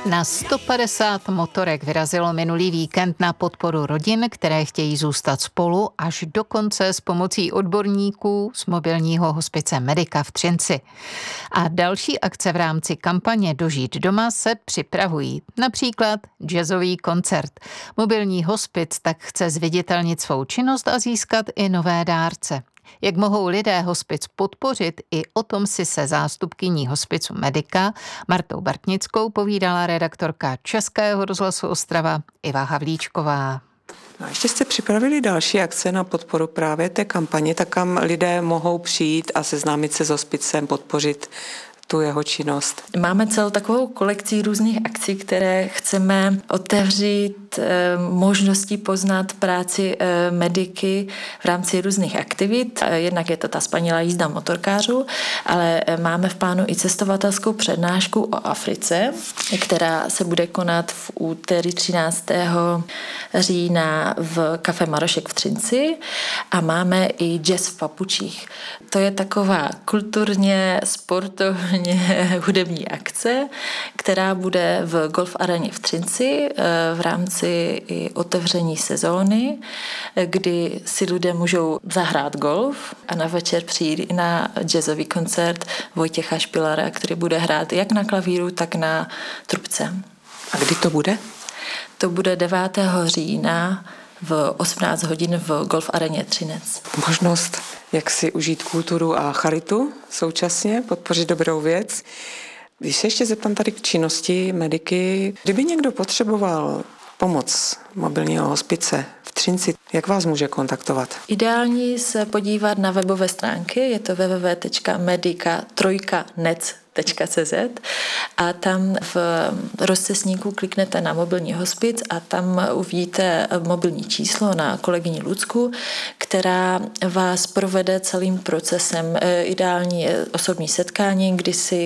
Na 150 motorek vyrazilo minulý víkend na podporu rodin, které chtějí zůstat spolu až dokonce s pomocí odborníků z mobilního hospice Medica v Třinci. A další akce v rámci kampaně Dožít doma se připravují. Například jazzový koncert. Mobilní hospic tak chce zviditelnit svou činnost a získat i nové dárce. Jak mohou lidé hospic podpořit, i o tom si se zástupkyní hospicu Medica Martou Bartnickou povídala redaktorka Českého rozhlasu Ostrava Iva Havlíčková. A ještě jste připravili další akce na podporu právě té kampaně, tak kam lidé mohou přijít a seznámit se s hospicem, podpořit tu jeho činnost. Máme celou takovou kolekci různých akcí, které chceme otevřít možností poznat práci mediky v rámci různých aktivit. Jednak je to ta spanilá jízda motorkářů, ale máme v plánu i cestovatelskou přednášku o Africe, která se bude konat v úterý 13. října v Café Marošek v Třinci a máme i jazz v papučích. To je taková kulturně, sportovně hudební akce, která bude v golf aréně v Třinci v rámci i otevření sezóny, kdy si lidé můžou zahrát golf a na večer přijít i na jazzový koncert Vojtěcha Špilara, který bude hrát jak na klavíru, tak na trubce. A kdy to bude? To bude 9. října v 18 hodin v golf aréně Třinec. Možnost, jak si užít kulturu a charitu současně, podpořit dobrou věc. Když se ještě zeptám tady k činnosti Mediky, kdyby někdo potřeboval pomoc mobilního hospice v Třinci, jak vás může kontaktovat? Ideální se podívat na webové stránky, je to www.medica3net.cz a tam v rozcestníku kliknete na mobilní hospic a tam uvidíte mobilní číslo na kolegyni Lucku, která vás provede celým procesem. Ideální je osobní setkání, kdy si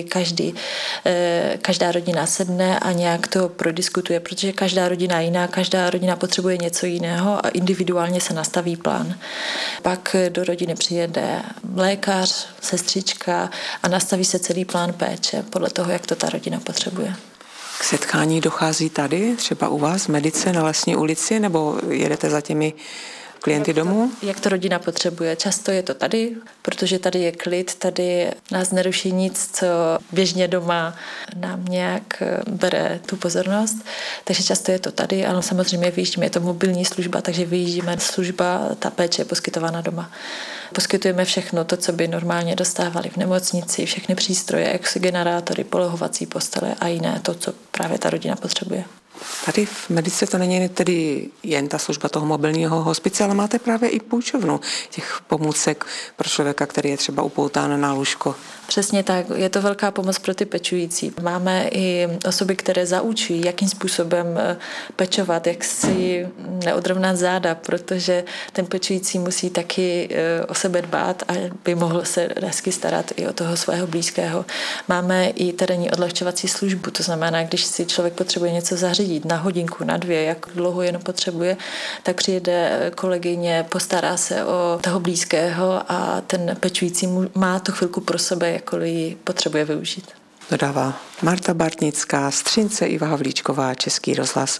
každá rodina sedne a nějak to prodiskutuje, protože každá rodina je jiná, každá rodina potřebuje něco jiného a individuálně se nastaví plán. Pak do rodiny přijede lékař, sestřička a nastaví se celý plán péče podle toho, jak to ta rodina potřebuje. K setkání dochází tady, třeba u vás v Medice na Lesní ulici, nebo jedete za těmi klienty domů? Jak to rodina potřebuje. Často je to tady, protože tady je klid, tady nás neruší nic, co běžně doma nám nějak bere tu pozornost. Takže často je to tady, ale samozřejmě vyjíždíme, je to mobilní služba, takže vyjíždíme služba, ta péče je poskytována doma. Poskytujeme všechno to, co by normálně dostávali v nemocnici, všechny přístroje, oxygenerátory, polohovací postele a jiné, to, co právě ta rodina potřebuje. Tady v Medice to není tedy jen ta služba toho mobilního hospice, ale máte právě i půjčovnu těch pomůcek pro člověka, který je třeba upoután na lůžko. Přesně tak, je to velká pomoc pro ty pečující. Máme i osoby, které zaučují, jakým způsobem pečovat, jak si neodrovnat záda, protože ten pečující musí taky o sebe dbát a by mohl se hezky starat i o toho svého blízkého. Máme i terénní odlehčovací službu, to znamená, když si člověk potřebuje něco zařídit na hodinku, na 2, jak dlouho jenom potřebuje, tak přijede kolegyně, postará se o toho blízkého a ten pečující má tu chvilku pro sebe, jakkoliv ji potřebuje využít. Dodává Marta Bartnická z Třince, Iva Havlíčková, Český rozhlas.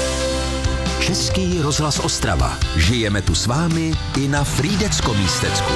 Český rozhlas Ostrava. Žijeme tu s vámi i na Frýdecko-Místecku.